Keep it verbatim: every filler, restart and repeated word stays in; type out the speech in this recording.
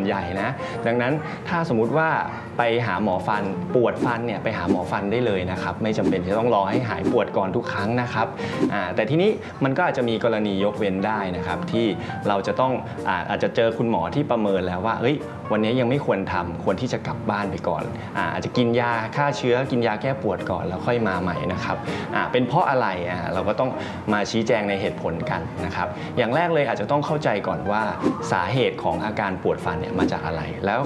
ใหญ่นะดังนั้นถ้าสมมุติว่าไปหาหมอฟันปวดฟันเนี่ยไปหาหมอฟันได้เลยนะครับไม่จำเป็นจะต้องรอให้หายปวดก่อนทุกครั้งนะครับแต่ทีนี้มันก็อาจจะมีกรณียกเว้นได้นะครับที่เราจะต้องอาอาจจะเจอคุณหมอที่ประเมินแล้วว่าเฮ้ยวันนี้ยังไม่ควรทำควรที่จะกลับบ้านไปก่อนอาอาจจะกินยาฆ่าเชื้อกินยาแก้ปวดก่อนแล้วค่อยมาใหม่นะครับเป็นเพราะอะไรเราก็ต้องมาชี้แจงในเหตุผลกันนะครับอย่างแรกเลยอาจจะต้องเข้าใจก่อนว่าสาเหตุของอาการปวดฟันเนี่ยมาจากอะไรแล้ว